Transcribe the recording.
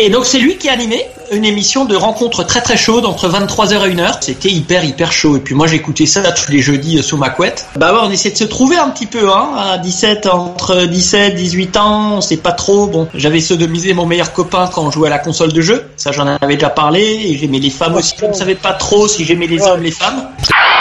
Et donc c'est lui qui a animé une émission de rencontre très très chaude entre 23h et 1h. C'était hyper chaud. Et puis moi j'écoutais ça tous les jeudis sous ma couette. Bah ouais, on essaie de se trouver un petit peu, hein, entre 17, 18 ans, on sait pas trop. Bon, j'avais sodomisé mon meilleur copain quand on jouait à la console de jeu. Ça j'en avais déjà parlé. Et j'aimais les femmes aussi. Je ne savais pas trop si j'aimais les hommes, les femmes.